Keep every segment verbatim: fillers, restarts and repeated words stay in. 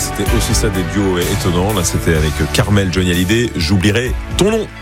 c'était aussi ça, des duos étonnants. Là, c'était avec Carmel, Johnny Hallyday. J'oublierai ton nom.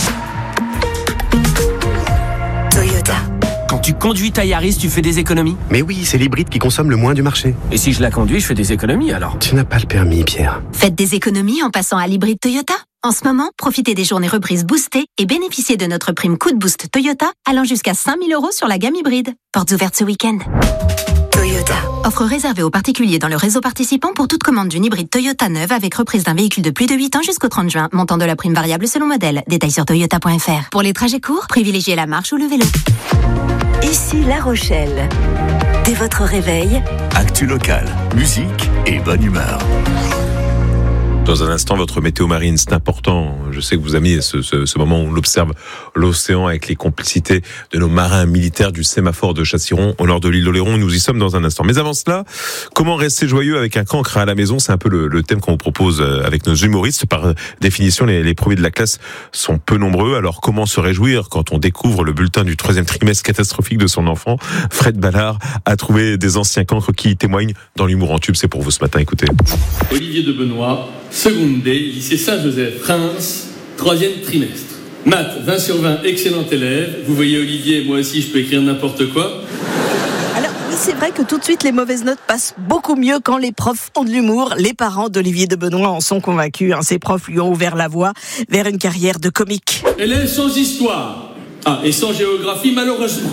Toyota. Quand tu conduis ta Yaris, tu fais des économies ? Mais oui, c'est l'hybride qui consomme le moins du marché. Et si je la conduis, je fais des économies alors ? Tu n'as pas le permis, Pierre. Faites des économies en passant à l'hybride Toyota. En ce moment, profitez des journées reprises boostées et bénéficiez de notre prime coup de boost Toyota allant jusqu'à cinq mille euros sur la gamme hybride. Portes ouvertes ce week-end. Toyota. Offre réservée aux particuliers dans le réseau participant pour toute commande d'une hybride Toyota neuve avec reprise d'un véhicule de plus de huit ans jusqu'au trente juin. Montant de la prime variable selon modèle. Détails sur toyota point f r. Pour les trajets courts, privilégiez la marche ou le vélo. Ici La Rochelle. Dès votre réveil, actu local, musique et bonne humeur. Dans un instant, votre météo marine, c'est important. Je sais que vous aimez ce, ce, ce moment où on observe l'océan avec les complicités de nos marins militaires du sémaphore de Châtillon au nord de l'île d'Oléron. Nous y sommes dans un instant. Mais avant cela, comment rester joyeux avec un cancre à la maison ? C'est un peu le, le thème qu'on vous propose avec nos humoristes. Par définition, les, les premiers de la classe sont peu nombreux. Alors comment se réjouir quand on découvre le bulletin du troisième trimestre catastrophique de son enfant ? Fred Ballard a trouvé des anciens cancres qui y témoignent dans l'humour en tube. C'est pour vous ce matin, écoutez. Olivier de Benoît, seconde D, lycée Saint-Joseph, Reims, troisième trimestre. Maths, vingt sur vingt, excellent élève. Vous voyez Olivier, moi aussi je peux écrire n'importe quoi. Alors oui, c'est vrai que tout de suite les mauvaises notes passent beaucoup mieux quand les profs ont de l'humour. Les parents d'Olivier de Benoît en sont convaincus. Hein. Ces profs lui ont ouvert la voie vers une carrière de comique. Élève sans histoire. Ah, et sans géographie malheureusement.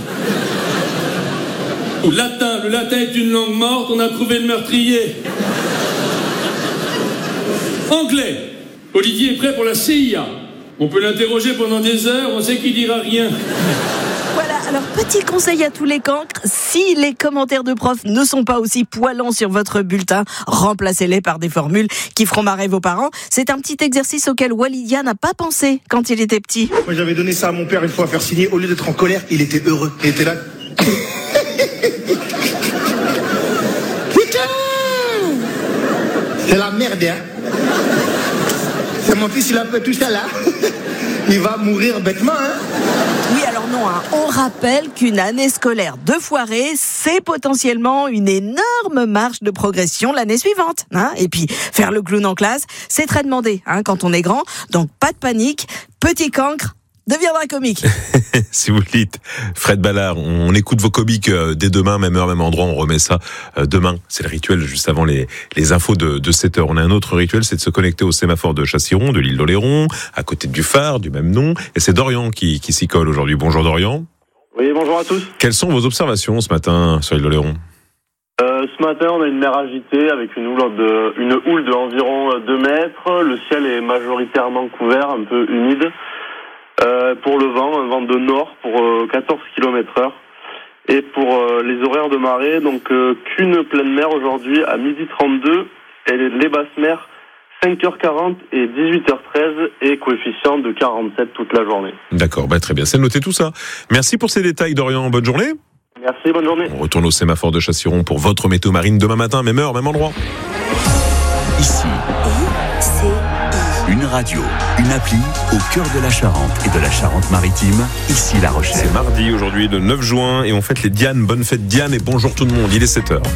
Au latin, le latin est une langue morte, on a trouvé le meurtrier. Anglais. Olivier est prêt pour la C I A. On peut l'interroger pendant des heures, on sait qu'il dira rien. Voilà, alors petit conseil à tous les cancres, si les commentaires de profs ne sont pas aussi poilants sur votre bulletin, remplacez-les par des formules qui feront marrer vos parents. C'est un petit exercice auquel Walidia n'a pas pensé quand il était petit. Moi j'avais donné ça à mon père une fois à faire signer, au lieu d'être en colère, il était heureux. Il était là. Putain, c'est la merde, hein. C'est mon fils, il a fait tout ça là. Il va mourir bêtement, hein. Oui, alors non, hein. On rappelle qu'une année scolaire deux foirée, c'est potentiellement une énorme marge de progression l'année suivante. Hein. Et puis, faire le clown en classe, c'est très demandé hein, quand on est grand. Donc, pas de panique, petit cancre deviendra comique. Si vous le dites, Fred Ballard, on écoute vos comiques dès demain, même heure, même endroit, on remet ça demain. C'est le rituel juste avant les, les infos de, de sept heures. On a un autre rituel, c'est de se connecter au sémaphore de Châtillon, de l'île d'Oléron, à côté du phare, du même nom. Et c'est Dorian qui, qui s'y colle aujourd'hui. Bonjour Dorian. Oui, bonjour à tous. Quelles sont vos observations ce matin sur l'île d'Oléron ? Euh, ce matin, on a une mer agitée avec une houle de, une houle de environ deux mètres. Le ciel est majoritairement couvert, un peu humide. Euh, pour le vent, un vent de nord pour euh, quatorze kilomètres heure. Et pour euh, les horaires de marée, donc euh, qu'une pleine mer aujourd'hui à midi trente-deux et les basses mers cinq heures quarante et dix-huit heures treize et coefficient de quarante-sept toute la journée. D'accord, bah très bien, c'est noté tout ça. Merci pour ces détails Dorian, bonne journée. Merci, bonne journée. On retourne au sémaphore de Châtillon pour votre météo marine demain matin, même heure, même endroit. Ici, une radio, une appli au cœur de la Charente et de la Charente-Maritime, ici La Rochelle. C'est mardi aujourd'hui, le neuf juin, et on fête les Diane. Bonne fête Diane et bonjour tout le monde, il est sept heures.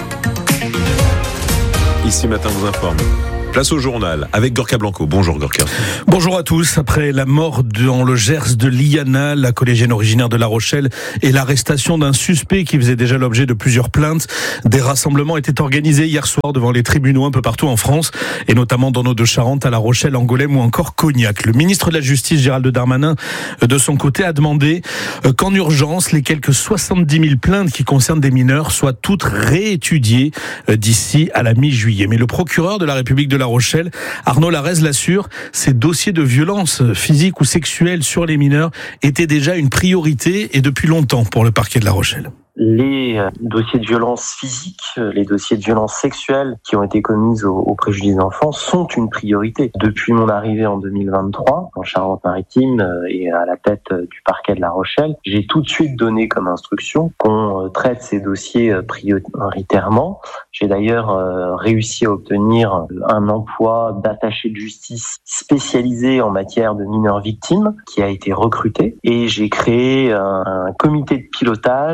Ici Matin vous informe. Place au journal avec Gorka Blanco. Bonjour Gorka. Bonjour à tous. Après la mort dans le Gers de Liana, la collégienne originaire de La Rochelle, et l'arrestation d'un suspect qui faisait déjà l'objet de plusieurs plaintes, des rassemblements étaient organisés hier soir devant les tribunaux un peu partout en France, et notamment dans nos deux Charentes, à La Rochelle, Angoulême ou encore Cognac. Le ministre de la Justice, Gérald Darmanin, de son côté, a demandé qu'en urgence, les quelques soixante-dix mille plaintes qui concernent des mineurs soient toutes réétudiées d'ici à la mi-juillet. Mais le procureur de la République de La Rochelle, Arnaud Larez, l'assure, ces dossiers de violence physique ou sexuelle sur les mineurs étaient déjà une priorité et depuis longtemps pour le parquet de La Rochelle. Les dossiers de violence physique, les dossiers de violence sexuelle qui ont été commises au, au préjudice d'enfants sont une priorité. Depuis mon arrivée en deux mille vingt-trois, en Charente-Maritime et à la tête du parquet de La Rochelle, j'ai tout de suite donné comme instruction qu'on traite ces dossiers prioritairement. J'ai d'ailleurs réussi à obtenir un emploi d'attaché de justice spécialisé en matière de mineurs victimes qui a été recruté et j'ai créé un, un comité de pilotage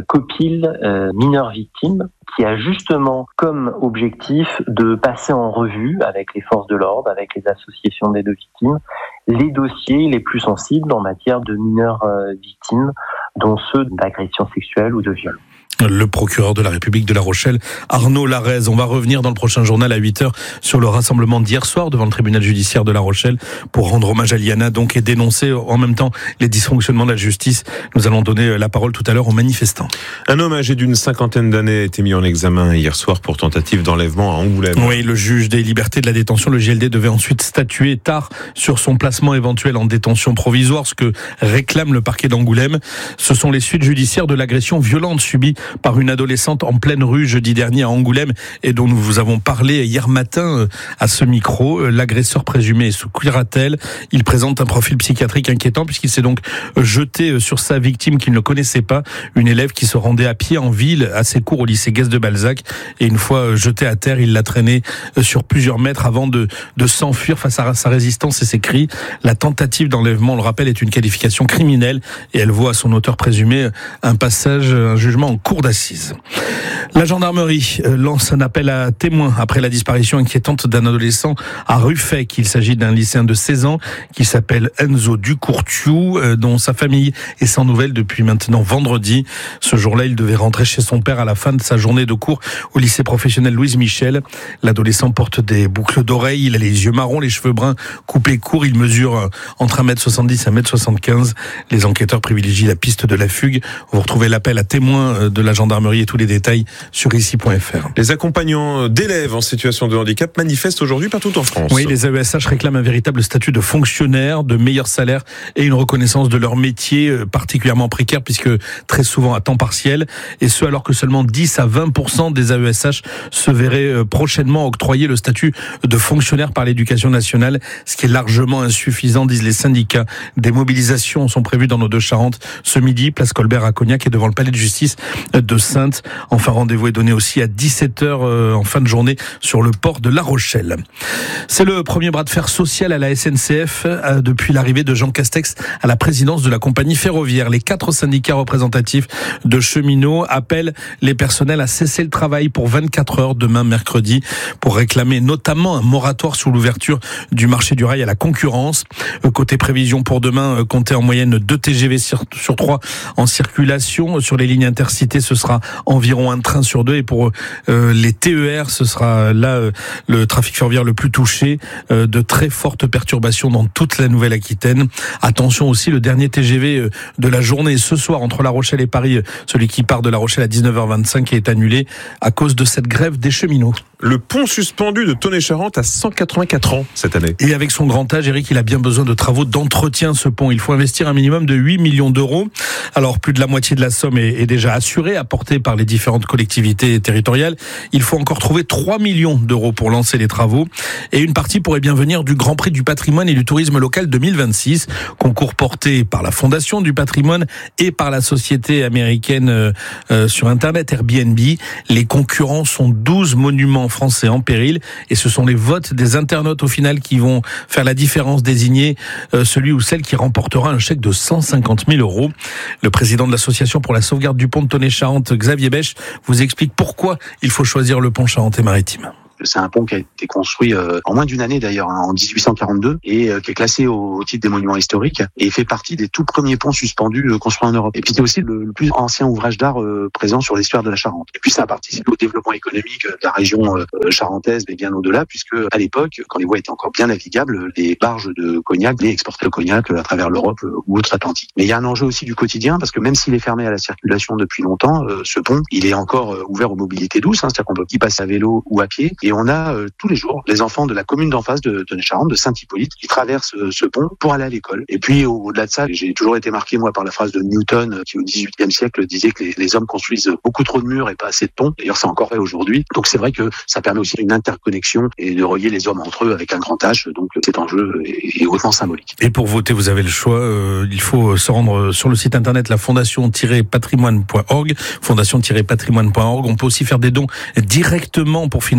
COPIL euh, mineurs victimes, qui a justement comme objectif de passer en revue avec les forces de l'ordre, avec les associations d'aide aux victimes, les dossiers les plus sensibles en matière de mineurs euh, victimes, dont ceux d'agressions sexuelles ou de viol. Le procureur de la République de La Rochelle, Arnaud Larez. On va revenir dans le prochain journal à huit heures sur le rassemblement d'hier soir devant le tribunal judiciaire de La Rochelle pour rendre hommage à Liana donc et dénoncer en même temps les dysfonctionnements de la justice. Nous allons donner la parole tout à l'heure aux manifestants. Un homme âgé d'une cinquantaine d'années a été mis en examen hier soir pour tentative d'enlèvement à Angoulême. Oui, le juge des libertés de la détention, le J L D, devait ensuite statuer tard sur son placement éventuel en détention provisoire, ce que réclame le parquet d'Angoulême. Ce sont les suites judiciaires de l'agression violente subie par une adolescente en pleine rue jeudi dernier à Angoulême et dont nous vous avons parlé hier matin à ce micro. L'agresseur présumé est sous curatelle. Il présente un profil psychiatrique inquiétant puisqu'il s'est donc jeté sur sa victime qu'il ne connaissait pas, une élève qui se rendait à pied en ville à ses cours au lycée Guès de Balzac, et une fois jetée à terre, il l'a traînée sur plusieurs mètres avant de, de s'enfuir face à sa résistance et ses cris. La tentative d'enlèvement, on le rappelle, est une qualification criminelle et elle voit à son auteur présumé un passage, un jugement en cour d'assises. La gendarmerie lance un appel à témoins après la disparition inquiétante d'un adolescent à Ruffec. Il s'agit d'un lycéen de seize ans qui s'appelle Enzo Ducourtiou, dont sa famille est sans nouvelles depuis maintenant vendredi. Ce jour-là, il devait rentrer chez son père à la fin de sa journée de cours au lycée professionnel Louise Michel. L'adolescent porte des boucles d'oreilles, il a les yeux marrons, les cheveux bruns coupés courts. Il mesure entre un mètre soixante-dix et un mètre soixante-quinze. Les enquêteurs privilégient la piste de la fugue. Vous retrouvez l'appel à témoins de la gendarmerie et tous les détails sur ici point f r. Les accompagnants d'élèves en situation de handicap manifestent aujourd'hui partout en France. Oui, les A E S H réclament un véritable statut de fonctionnaire, de meilleurs salaires et une reconnaissance de leur métier particulièrement précaire puisque très souvent à temps partiel, et ce alors que seulement dix à vingt pour cent des A E S H se verraient prochainement octroyer le statut de fonctionnaire par l'éducation nationale, ce qui est largement insuffisant, disent les syndicats. Des mobilisations sont prévues dans nos deux Charentes ce midi, place Colbert à Cognac et devant le palais de justice de Saintes. Enfin, rendez-vous est donné aussi à dix-sept heures en fin de journée sur le port de La Rochelle. C'est le premier bras de fer social à la S N C F depuis l'arrivée de Jean Castex à la présidence de la compagnie ferroviaire. Les quatre syndicats représentatifs de cheminots appellent les personnels à cesser le travail pour vingt-quatre heures demain mercredi pour réclamer notamment un moratoire sur l'ouverture du marché du rail à la concurrence. Côté prévision pour demain, comptez en moyenne deux T G V sur trois en circulation. Sur les lignes intercités, ce sera environ un train sur deux, et pour euh, les T E R, ce sera là euh, le trafic ferroviaire le plus touché, euh, de très fortes perturbations dans toute la Nouvelle-Aquitaine. Attention aussi, le dernier T G V de la journée ce soir entre La Rochelle et Paris, celui qui part de La Rochelle à dix-neuf heures vingt-cinq, est annulé à cause de cette grève des cheminots. Le pont suspendu de Tonnet-Charente a cent quatre-vingt-quatre ans cette année. Et avec son grand âge, Eric, il a bien besoin de travaux d'entretien, ce pont. Il faut investir un minimum de huit millions d'euros. Alors, plus de la moitié de la somme est, est déjà assurée, apportée par les différentes collectivités territoriales. Il faut encore trouver trois millions d'euros pour lancer les travaux. Et une partie pourrait bien venir du Grand Prix du patrimoine et du tourisme local deux mille vingt-six, concours porté par la Fondation du patrimoine et par la société américaine euh, euh, sur Internet Airbnb. Les concurrents sont douze monuments français en péril, et ce sont les votes des internautes au final qui vont faire la différence, désigner euh, celui ou celle qui remportera un chèque de cent cinquante mille euros. Le président de l'association pour la sauvegarde du pont de Tonnet-Charente, Xavier Bèche, vous explique pourquoi il faut choisir le pont charentais-maritime. C'est un pont qui a été construit euh, en moins d'une année d'ailleurs, hein, en dix-huit cent quarante-deux, et euh, qui est classé au, au titre des monuments historiques, et fait partie des tout premiers ponts suspendus euh, construits en Europe. Et puis c'est aussi le, le plus ancien ouvrage d'art euh, présent sur l'histoire de la Charente. Et puis ça a participé au développement économique de la région euh, charentaise, mais bien au-delà, puisque à l'époque, quand les voies étaient encore bien navigables, les barges de cognac venaient exporter le cognac à travers l'Europe euh, ou outre-Atlantique. Mais il y a un enjeu aussi du quotidien, parce que même s'il est fermé à la circulation depuis longtemps, euh, ce pont, il est encore euh, ouvert aux mobilités douces, hein, c'est-à-dire qu'on peut y passer à vélo ou à pied, et on a euh, tous les jours les enfants de la commune d'en face de Tonnet-Charente, de Saint-Hippolyte, qui traversent ce pont pour aller à l'école. Et puis au-delà de ça, j'ai toujours été marqué moi par la phrase de Newton qui au dix-huitième siècle disait que les, les hommes construisent beaucoup trop de murs et pas assez de ponts. D'ailleurs c'est encore vrai aujourd'hui. Donc c'est vrai que ça permet aussi une interconnexion et de relier les hommes entre eux avec un grand H. Donc cet enjeu est, est hautement symbolique. Et pour voter, vous avez le choix. Euh, il faut se rendre sur le site internet la fondation tiret patrimoine point org, fondation tiret patrimoine point org. On peut aussi faire des dons directement pour financer ces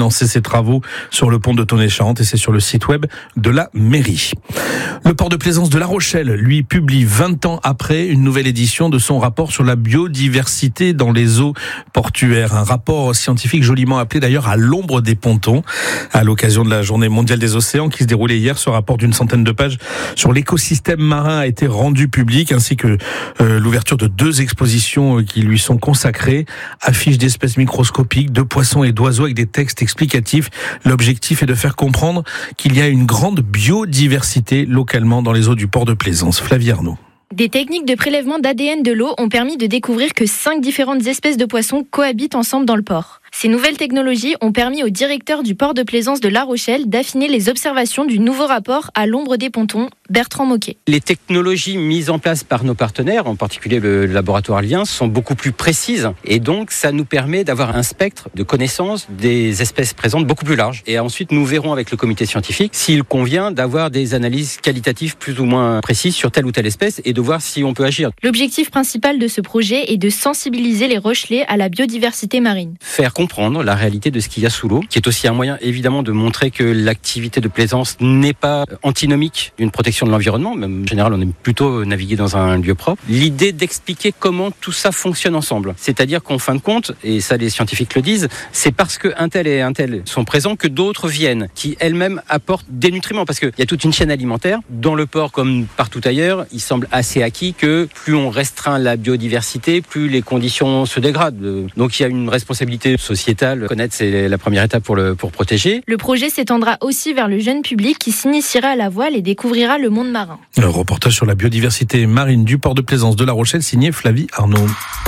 travaux sur le pont de Tonnet-Charente et c'est sur le site web de la mairie. Le port de plaisance de La Rochelle, lui, publie vingt ans après une nouvelle édition de son rapport sur la biodiversité dans les eaux portuaires. Un rapport scientifique joliment appelé d'ailleurs à l'ombre des pontons. À l'occasion de la journée mondiale des océans qui se déroulait hier, ce rapport d'une centaine de pages sur l'écosystème marin a été rendu public, ainsi que euh, l'ouverture de deux expositions qui lui sont consacrées. Affiches d'espèces microscopiques, de poissons et d'oiseaux avec des textes explicatifs. L'objectif est de faire comprendre qu'il y a une grande biodiversité localement dans les eaux du port de Plaisance. Flavie Arnaud. Des techniques de prélèvement d'A D N de l'eau ont permis de découvrir que cinq différentes espèces de poissons cohabitent ensemble dans le port. Ces nouvelles technologies ont permis au directeur du port de Plaisance de La Rochelle d'affiner les observations du nouveau rapport à l'ombre des pontons, Bertrand Moquet. Les technologies mises en place par nos partenaires, en particulier le laboratoire Lien, sont beaucoup plus précises et donc ça nous permet d'avoir un spectre de connaissance des espèces présentes beaucoup plus large. Et ensuite nous verrons avec le comité scientifique s'il convient d'avoir des analyses qualitatives plus ou moins précises sur telle ou telle espèce et de voir si on peut agir. L'objectif principal de ce projet est de sensibiliser les Rochelais à la biodiversité marine. Faire comprendre la réalité de ce qu'il y a sous l'eau, qui est aussi un moyen évidemment de montrer que l'activité de plaisance n'est pas antinomique d'une protection de l'environnement. Même en général, on aime plutôt naviguer dans un lieu propre. L'idée d'expliquer comment tout ça fonctionne ensemble. C'est-à-dire qu'en fin de compte, et ça les scientifiques le disent, c'est parce qu'un tel et un tel sont présents que d'autres viennent, qui elles-mêmes apportent des nutriments. Parce qu'il y a toute une chaîne alimentaire. Dans le port, comme partout ailleurs, il semble assez acquis que plus on restreint la biodiversité, plus les conditions se dégradent. Donc il y a une responsabilité sociétale. Connaître, c'est la première étape pour, le, pour protéger. Le projet s'étendra aussi vers le jeune public qui s'initiera à la voile et découvrira le monde marin. Un reportage sur la biodiversité marine du port de Plaisance de La Rochelle, signé Flavie Arnaud.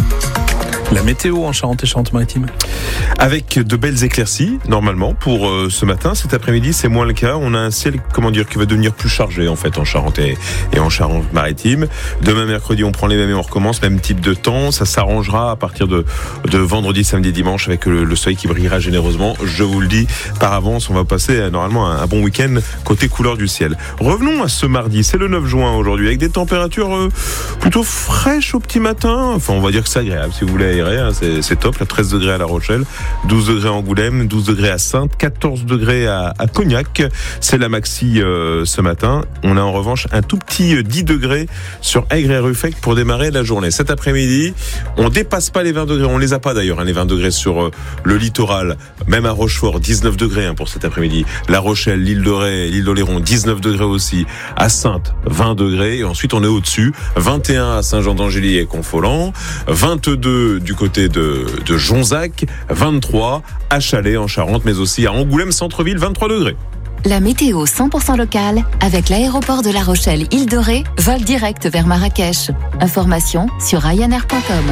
La météo en Charente et Charente-Maritime. Avec de belles éclaircies, normalement, pour euh, ce matin. Cet après-midi, c'est moins le cas. On a un ciel, comment dire, qui va devenir plus chargé, en fait, en Charente et, et en Charente-Maritime. Demain, mercredi, on prend les mêmes et on recommence. Même type de temps. Ça s'arrangera à partir de, de vendredi, samedi, dimanche, avec le, le soleil qui brillera généreusement. Je vous le dis par avance, on va passer, euh, normalement, un, un bon week-end côté couleur du ciel. Revenons à ce mardi. C'est le neuf juin aujourd'hui, avec des températures euh, plutôt fraîches au petit matin. Enfin, on va dire que c'est agréable, si vous voulez. C'est, c'est top, là, treize degrés à La Rochelle, douze degrés à Angoulême, douze degrés à Saintes, quatorze degrés à, à Cognac. C'est la maxi euh, ce matin. On a en revanche un tout petit euh, dix degrés sur Aigre et Ruffec pour démarrer la journée. Cet après-midi, on dépasse pas les vingt degrés. On les a pas d'ailleurs, hein, les vingt degrés sur euh, le littoral. Même à Rochefort, dix-neuf degrés hein, pour cet après-midi. La Rochelle, l'île de Ré, l'île d'Oléron, dix-neuf degrés aussi. À Saintes, vingt degrés. Et ensuite, on est au-dessus. vingt et un à Saint-Jean-d'Angély et Confolens. vingt-deux du côté de, de Jonzac, vingt-trois à Chalais en Charente, mais aussi à Angoulême centre-ville, vingt-trois degrés. La météo cent pour cent locale avec l'aéroport de La Rochelle Île de Ré, vol direct vers Marrakech. Information sur ryanair point com.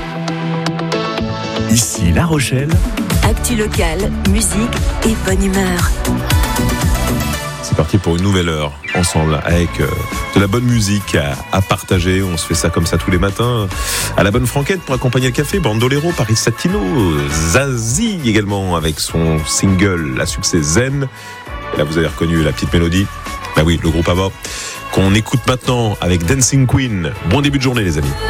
Ici La Rochelle. Actu locale, musique et bonne humeur. C'est parti pour une nouvelle heure ensemble avec euh, de la bonne musique à, à partager. On se fait ça comme ça tous les matins. À la bonne franquette pour accompagner le café. Bandolero, Paris Satino, Zazie également avec son single à succès Zen. Et là vous avez reconnu la petite mélodie. Bah oui, le groupe A B B A qu'on écoute maintenant avec Dancing Queen. Bon début de journée les amis.